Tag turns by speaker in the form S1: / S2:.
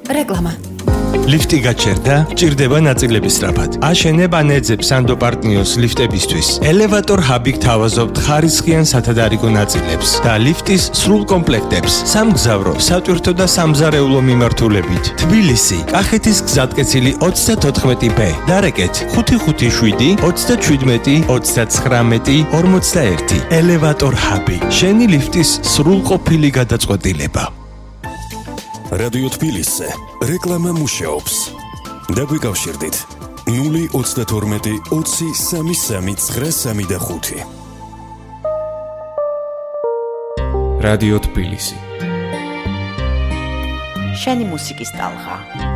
S1: რეკლამა.
S2: ლიფტი გაჩერდა, ჭირდება ნაწილების სწრაფად. აშენებ ან ეძებ სანდო პარტნიოს ლიფტებისთვის. ელევატორ ჰაბი გთავაზობთ ხარისხიან სათადარიგო ნაწილებს და ლიფტის სრულ კომპლექტებს. სამგზავრო, სატვირთო და სამზარეულო მიმართულებით. თბილისი, კახეთის გზატკეცილი 34B. დარეკეთ 557 37 39 41. ელევატორ ჰაბი. შენი ლიფტის სრულყოფილი გადაწყვეტილება.
S3: რადიო თბილისზე რეკლამა მუშაობს. დაგვიკავშირდით 032 20 33 935.
S4: რადიო თბილისი.
S1: შენი მუსიკის ტალღა.